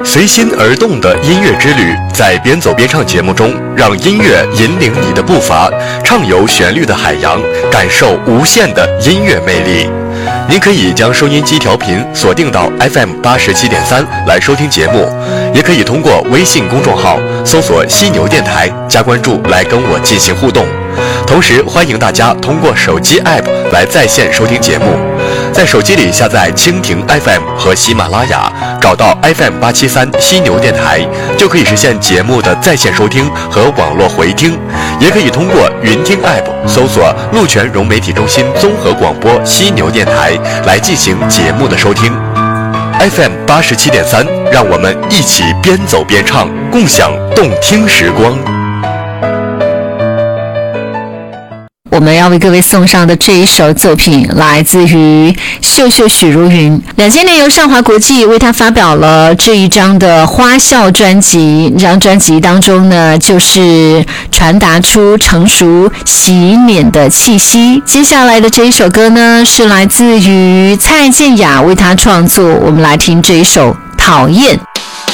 随心而动的音乐之旅，在边走边唱节目中，让音乐引领你的步伐，畅游旋律的海洋，感受无限的音乐魅力。您可以将收音机调频锁定到 FM87.3 来收听节目，也可以通过微信公众号搜索犀牛电台加关注来跟我进行互动。同时欢迎大家通过手机 App 来在线收听节目，在手机里下载蜻蜓 FM 和喜马拉雅，找到 FM873 犀牛电台，就可以实现节目的在线收听和网络回听。也可以通过云听 App 搜索鹿泉融媒体中心综合广播犀牛电台来进行节目的收听。FM87.3，让我们一起边走边唱，共享动听时光。 我们要为各位送上的这一首作品来自于秀秀许茹芸，2000年由上华国际为她发表了这一张的花笑专辑。这张专辑当中呢，就是传达出成熟洗脸的气息。接下来的这一首歌呢，是来自于蔡健雅为她创作，我们来听这一首《讨厌》。